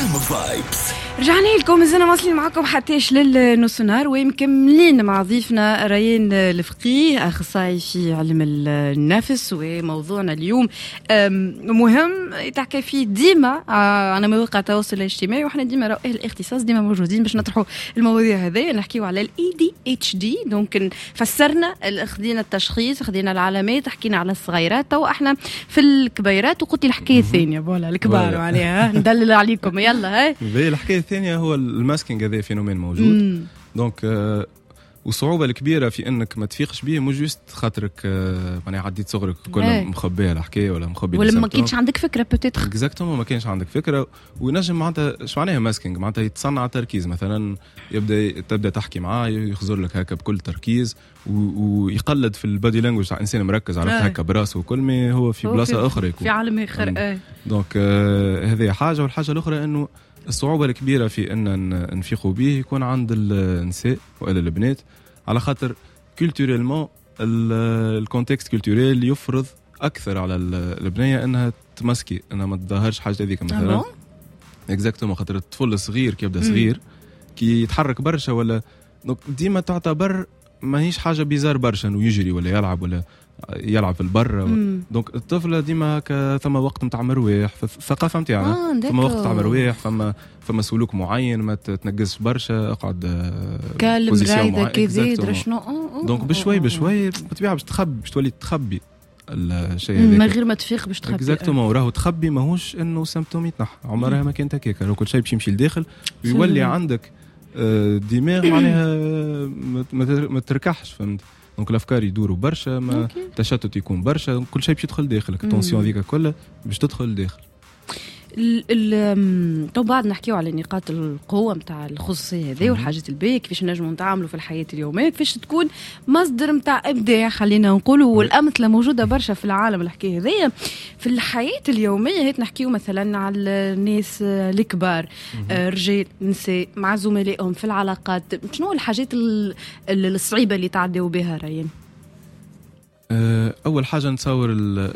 بيجاما فايبس. رجعنا لكم مازلنا واصلين معكم حتىش للنص نهار ومكملين مع ضيفنا ريان الفقيه اخصائي في علم النفس. وموضوعنا اليوم مهم تحكي فيه ديما على مواقع التواصل الاجتماعي، وحنا ديما رائع الاختصاص ديما موجودين باش نطرحوا المواضيع هذه. نحكيو على ADHD، دونك فسرنا خدينا التشخيص، خدينا العلامات، حكينا على الصغيرات، تو احنا في الكبيرات وقلت لي الحكايه الثانيه بولا الكبار عليها ندلل عليكم. يلا هاي الحكايه الثانيه هو الماسكينج، هذا فينومين موجود. دونك وصعوبه الكبيره في انك ما تفيقش به، مو جوست خاطرك معناها عديت صغرك كل مخبيه الحكايه ولا مخبي ولا ما كانش عندك فكره بوتيتر اكزاكتومون، ما كانش عندك فكره. وينجم معناتها ايش معناها ماسكينج، معناتها يتصنع تركيز. مثلا تبدا تحكي معاه يخزر لك هكا بكل تركيز ويقلد في البادي لانجويج تاع انسان مركز، عرفت هكا براسه وكل ما هو في بلاصه اخرى يكون في عالم اخر. دونك هذه حاجه. والحاجه الاخرى انه الصعوبة الكبيرة في أن نفيقوا به يكون عند النساء وإلى البنات، على خاطر كولتوريلمون الكونتكست كولتوريل يفرض أكثر على البنية أنها تمسكي، أنها ما تظهرش حاجة هذيك مثلا. اكزاكتومون، خاطر الطفل الصغير كي يبدأ صغير كي يتحرك برشا ولا ديما تعتبر ما هيش حاجة بيزار برشا أنه يجري ولا يلعب في البر. دونك الطفله ديما ثم وقت نتاع مرويح في الثقافه نتاعنا، ثم وقت نتاع مرويح، فما سلوك معين، ما تنقصش برشا، اقعد كلم رايده كذا درا شنو. دونك بشوي بالطبيعه باش تولي تخبي الشيء هذا من غير ما تفيق باش تخبي. اكزاكتومون، راهو تخبي ماهوش انه سيمبتوم يتنح، عمرها ما كانت هكاك. راهو كل شيء باش يمشي لداخل ويولي عندك دماغ معناها ما تركحش، فهمت؟ دونك الافكار يدوروا برشا، التشتت يكون برشا، كل شيء باش يدخل داخلك، التونسيون هذيك كلها باش تدخل داخل. تو بعد نحكيو على نقاط القوه نتاع الخصوصيه هذه والحاجات الباهيه، كيفاش نجموا نتعاملوا في الحياه اليوميه، كيفاش تكون مصدر نتاع ابداع خلينا نقولوا. والامثله موجوده برشا في العالم الحكايه هذه في الحياه اليوميه. هيك نحكيو مثلا على الناس الكبار، رجال نساء مع زملائهم في العلاقات. شنو الحاجات الصعيبه اللي تعدوا بها ريان؟ اول حاجه نتصور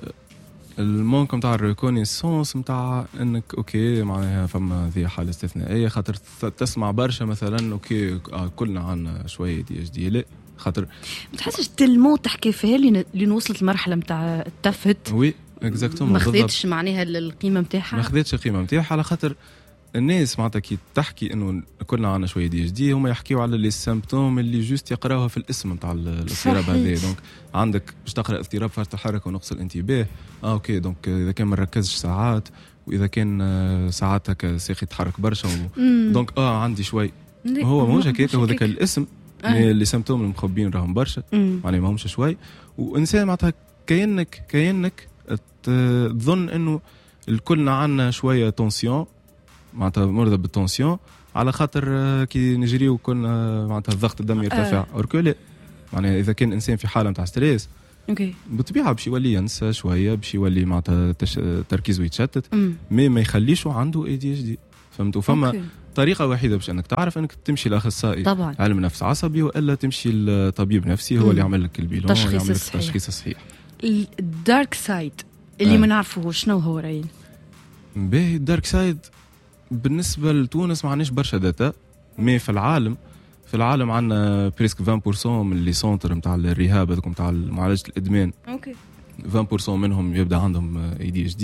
المونك نتاع الريكونيسونس نتاع انك اوكي معناها فما ذي حاله استثنائيه، خاطر تسمع برشا مثلا اوكي كلنا عنا شويه DHD، لا خاطر ما تحسش تلمو تحكي فيها اللي وصلت المرحله نتاع التفت. وي اكزاكتومون، ما خذتش معناها القيمه نتاعها، ما خذتش القيمه نتاعها، على خاطر الناس معناتها كي تحكي انه كلنا عنا شويه DHD هم يحكيوا على لي سيمبتوم اللي جوست يقراوها في الاسم نتاع الاضطراب هذا. دونك عندك باش تقرا اضطراب فرط الحركه ونقص الانتباه، اوكي دونك اذا كان ما نركزش ساعات، واذا كان ساعات هكا ساقي يتحرك برشا دونك عندي شوي. هو ماهوش هكاك، هو ذاك الاسم اللي سيمبتوم المخبين راهم برشا معناها ماهمش شوي. وانسان معناتها كأنك تظن انه الكلنا عنا شويه تونسيون، معناتها مرضى بالتونسيون، على خاطر كي نجريو كنا معناتها الضغط الدم يرتفع. اوركولي معناها اذا كان انسان في حاله نتاع ستريس بالطبيعه باش يولي ينسى شويه، باش يولي معناتها تركيزه يتشتت، ما يخليش عنده ADHD، فهمتوا؟ فما طريقه وحيده باش انك تعرف انك تمشي لاخصائي علم نفس عصبي، والا تمشي لطبيب نفسي هو اللي يعمل لك البيلون ويعمل لك التشخيص الصحيح. الدارك سايد اللي ما نعرفوش شنو هو رأيي؟ باهي الدارك سايد بالنسبه لتونس ما عندناش برشا داتا، مي في العالم عندنا بريسك 20% من لي سونتر نتاع الرهاب هذوك نتاع معالجه الادمان. 20% منهم يبدا عندهم ADHD.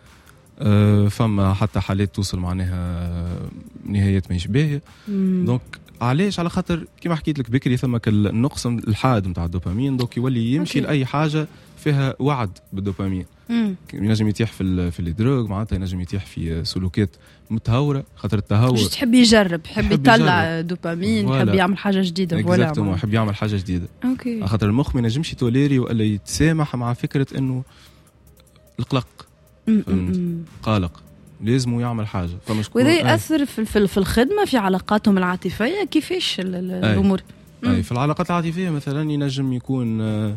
فما حتى حالات توصل معناها نهايات ماهيش باهيه. دونك علاش؟ على خاطر كيما حكيت لك بكري ثمك النقص الحاد نتاع الدوبامين، دونك يولي يمشي لاي حاجه فيها وعد بالدوبامين. ينجم يتيح في الدروغ، معناتها ينجم يتيح في سلوكات متهوره، خاطر التهور مش تحب يجرب، حب يطلع دوبامين، حب يعمل حاجه جديده، ولا حب يعمل حاجه جديده. خاطر المخ ما ينجمش يتوليري ولا يتسامح مع فكره انه القلق قلق، لازم يعمل حاجه. وإذا يأثر في الخدمه، في علاقاتهم العاطفيه، كيفاش الامور؟ في العلاقات العاطفيه مثلا ينجم يكون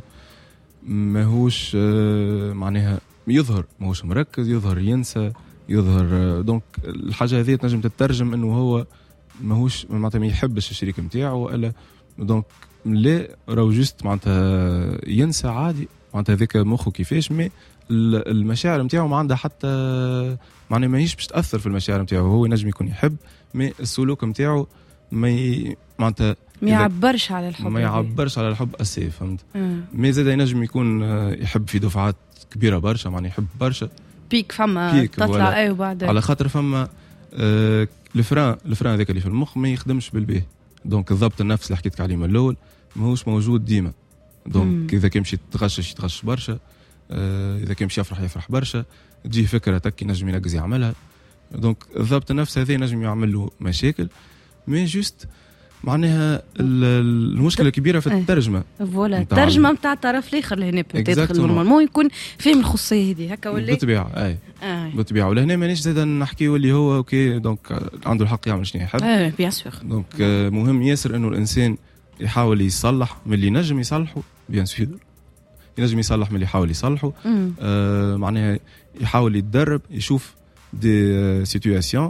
ماهوش معناها يظهر ماهوش مركز، يظهر ينسى، يظهر دونك الحاجه هذه تنجم تترجم انه هو ماهوش معناتها ما يحبش الشريك نتاعو، ولا دونك لا راهو جوست معناتها ينسى عادي، معناتها هذاك مخه كيفاش، مي المشاعر نتاعو ما عندها حتى معناها ماهيش باش تاثر في المشاعر نتاعو. هو ينجم يكون يحب، مي السلوك نتاعو معناتها ما يعبرش على الحب، ما يعبرش على الحب اساسي، فهمت؟ مي زاد ينجم يكون يحب في دفعات كبيره برشا، معناها يحب برشا بيك فما تطلع اي وبعد على خاطر فما الفران هذاك اللي في المخ ما يخدمش بالبيه. دونك الضبط النفس اللي حكيتك عليه من الاول ماهوش موجود ديما. دونك اذا كان مشي يتغشش برشا، اذا كان مشي يفرح برشا، تجي فكره تك نجم ينقز يعملها. دونك الضبط النفس هذا نجم يعمل له مشاكل. مي جوست معناها المشكله الكبيره في الترجمه. فوالا الترجمه نتاع الطرف الاخر اللي هنا بتدخل نورمالمون يكون فاهم الخصوصيه هذه هكا ولا بالطبيعه. اي بالطبيعه. ولهنا مانيش زاد نحكيو اللي هو اوكي دونك عنده الحق يعمل شنو يحب. بيان سور. دونك مهم ياسر انه الانسان يحاول يصلح من اللي نجم يصلحه، بيان سور ينجم يصلح من اللي يحاول يصلحه. معناها يحاول يتدرب، يشوف دي سيتوياسيون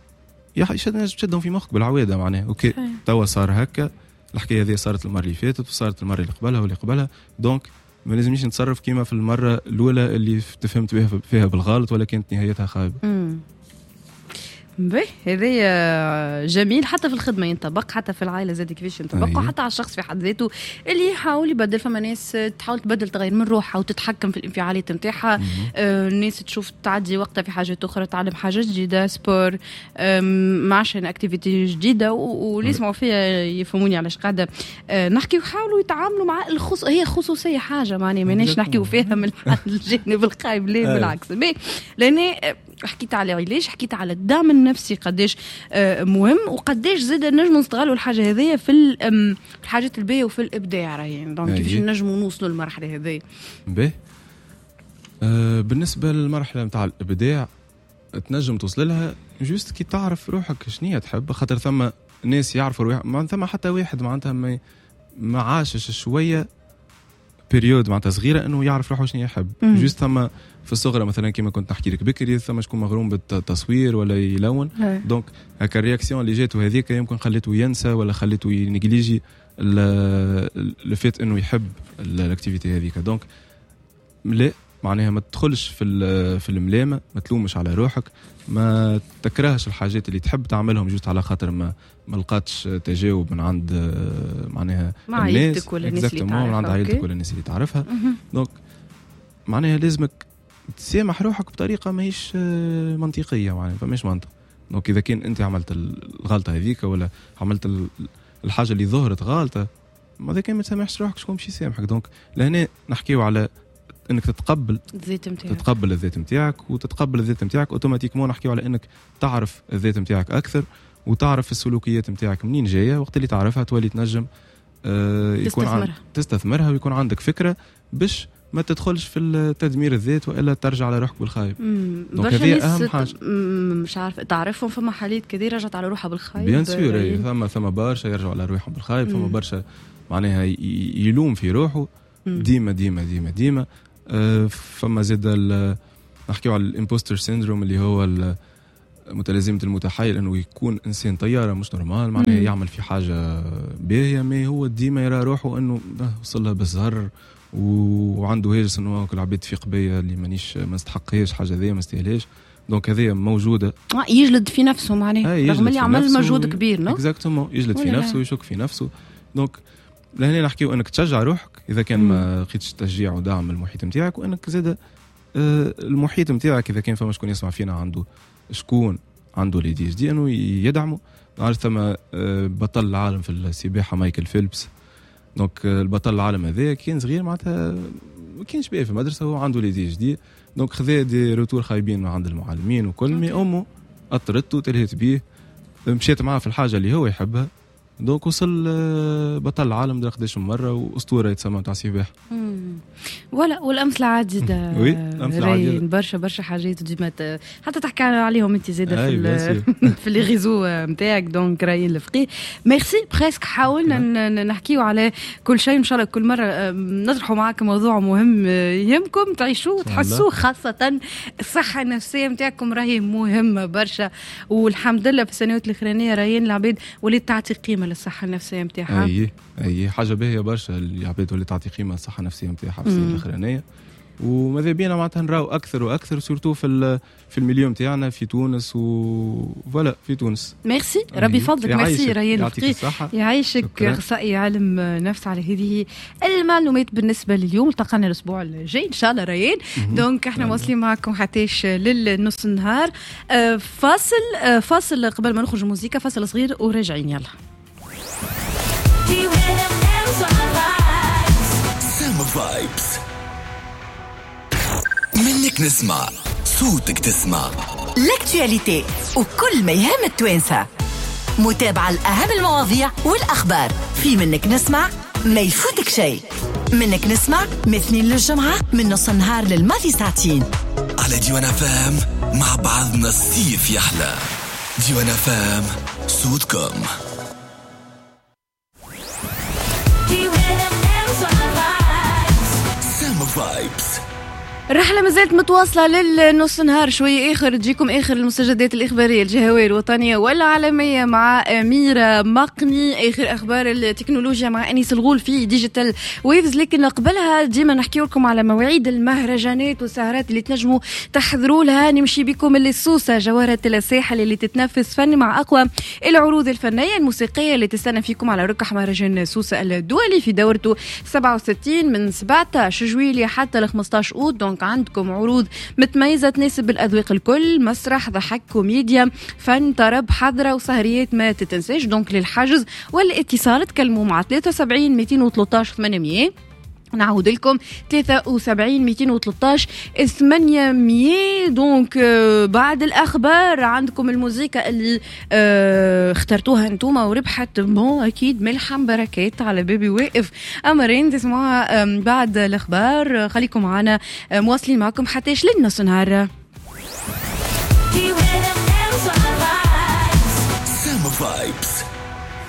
يشدهم في مخك بالعواده. معناها اوكي توا صار هكا، الحكايه هذه صارت المره اللي فاتت وصارت المره اللي قبلها واللي قبلها، دونك ما لازمنيش نتصرف كيما في المره الاولى اللي تفهمت فيها بالغلط ولا كانت نهايتها خايبه. باهي هذا جميل، حتى في الخدمه ينطبق، حتى في العائله زاد كيفاش ينطبق، وحتى على الشخص في حد ذاته اللي يحاول يبدل. فما ناس تحاول تبدل تغير من روحها وتتحكم في الانفعالات نتاعها. الناس تشوف تعدي وقتها في حاجات اخرى، تعلم حاجه جديده، سبور، معشن اكتيفيتي جديده، واللي يسمعوا فيها يفهموني علاش قاعده نحكي. ويحاولوا يتعاملوا مع هي خصوصيه حاجه، معناها ماناش نحكيو فيها من الجانب الخايب، لا بالعكس. لاني حكيت على علاش، حكيت على الدعم النفسي قداش مهم، وقداش زاد نجموا نستغلوا الحاجه هذيا في الحاجات الباهيه وفي الابداع. راهي دونك كيفاش نجموا نوصلوا للمرحله هذه. باهي بالنسبه للمرحله نتاع الابداع تنجم توصل لها جوست كي تعرف روحك شنية تحب. خاطر ثم ناس يعرفوا روحهم، ما ثم حتى واحد معناتها ما عاشش شويه بيريود معناتها صغيره انه يعرف روحه شنو يحب. جوست ثم في الصغرى مثلا كما كنت نحكي لك بكري، ثم شكون مغروم بالتصوير ولا يلون، دونك هكا الرياكسيون اللي جاته هذيك يمكن خليته ينسى ولا خليته ينجليجي الفات انه يحب الاكتيفيتي هذيك. دونك لا معناها ما تدخلش في الملامه، ما تلومش على روحك، ما تكرهش الحاجات اللي تحب تعملهم جوست على خاطر ما لقاتش تجاوب من عند معناها الناس ولا الناس اللي تعرفها، من عند عائلتك ولا الناس اللي تعرفها. دونك معناها لازمك تسامح روحك بطريقه ماهيش منطقيه، معناها فماش منطق. دونك اذا كان انت عملت الغلطه هذيك ولا عملت الحاجه اللي ظهرت غلطه، ما اذا كان ما تسامحش روحك شكون باش يسامحك؟ دونك لهنا نحكيو على انك تتقبل الذات نتاعك، وتتقبل الذات نتاعك اوتوماتيكمون نحكيو على انك تعرف الذات نتاعك اكثر، وتعرف السلوكيات نتاعك منين جايه. وقت اللي تعرفها تولي تنجم يكون تستثمرها ويكون عندك فكره باش ما تدخلش في التدمير الذات والا ترجع على روحك بالخايب. دونك هذه اهم حاجه. مش عارف تعرفهم فما حالات كذا رجعت على روحها بالخايب. بيان سور ثم برشا يرجعوا على روحهم بالخايب. فما برشا معناها يلوم في روحه ديما ديما ديما ديما. فما زاد نحكيو على الامبوستر سيندروم اللي هو متلازمة المتحيل، انه يكون انسان طياره مش نورمال، معناها يعمل في حاجه باهيه ما هو ديما يرى روحه انه وصل لها بالزهر وعنده هاجس انه كل عباد تفيق بيا اللي ما نستحقهاش حاجه ذي ما نستاهلهاش. دونك هذه موجوده. يجلد في نفسه معناها رغم اللي عمل مجهود كبير. نو اكزاكتومون يجلد في نفسه ويشك في نفسه. دونك لهنا نحكيو انك تشجع روحك اذا كان ما لقيتش تشجيع ودعم المحيط نتاعك، وانك زاد المحيط نتاعك اذا كان فما شكون يسمع فينا عنده لي دي دي انه يدعمه. نعرف ثم بطل العالم في السباحه مايكل فيلبس. دونك البطل العالم هذا كان صغير معناتها ما كانش باهي في المدرسه، هو عنده لي دي جديد. دونك خذا دي روتور خايبين من عند المعلمين وكل مي امه اطرته تلهت بيه، مشيت معاه في الحاجه اللي هو يحبها. دونك وصل بطل العالم ده قداش من مره واسطوره يتسمى تاع سباحه. ولا والامثله عديده. وي امثله عديده برشا حاجات ديما حتى تحكي عليهم انت زاده في لي ريزو نتاعك. دونك راهي الفقيه ميرسي بريسك. حاولنا نحكيو على كل شيء ان شاء الله. كل مره نطرحوا معاك موضوع مهم يهمكم تعيشوه تحسوه، خاصه الصحه النفسيه نتاعكم راهي مهمه برشا. والحمد لله في السنوات الاخرانيه راهي العباد ولات تعطي قيمه للصحه النفسيه نتاعها. اي حاجه باهيه برشا العباد ولات تعطي قيمه للصحه النفسيه نتاعها. الساحه في السنه الاخرانيه. وماذا بينا معناتها نراو اكثر واكثر سورتو في المليون تاعنا في تونس وفوالا في تونس. ميرسي ربي يفضلك. ميرسي ريان الفقيه يعيشك اخصائي علم نفس على هذه المعلومات بالنسبه لليوم. التقينا الاسبوع الجاي ان شاء الله ريان. دونك احنا واصلين معكم حتىش للنص النهار. فاصل قبل ما نخرج موسيقى، فاصل صغير وراجعين. يلا منك نسمع صوتك تسمع لاكتواليتي وكل ما يهم التوانسة. متابعة الأهم المواضيع والأخبار في منك نسمع، ما يفوتك شيء. منك نسمع مثنين للجمعة من نص النهار للماضي ساعتين على ديوانا فام. مع بعضنا الصيف يحلى. ديوانا فام صوتكم. سامو فايبس. الرحلة مازالت متواصلة للنص نهار شوية آخر تجيكم آخر المستجدات الإخبارية الجهوية الوطنية والعالمية مع أميرة مقني. آخر أخبار التكنولوجيا مع أنيس الغول في ديجيتال ويفز. لكن قبلها ديما نحكي لكم على مواعيد المهرجانات والسهرات اللي تنجموا تحضروا لها. نمشي بكم للسوسة جوهرة الساحل اللي تتنافس فن مع أقوى العروض الفنية الموسيقية اللي تستنى فيكم على ركح مهرجان سوسة الدولي في دورته 67 من 17 جويلية حتى ل 15 أوت. دونك عندكم عروض متميزة تناسب الأذواق الكل، مسرح، ضحك، كوميديا، فن، طرب، حضرة وسهريات ما تتنساش. دونك للحجز والاتصال تكلموا مع 73 213 800. نعود لكم 73 213 800. دونك بعد الأخبار عندكم الموسيقى اللي اخترتوها انتوما وربحت أكيد ملحم بركات على بيبي واقف. أمرين تسمعوها بعد الأخبار. خليكم معنا مواصلين معكم حتىش للنص نهار. سامو فايبس.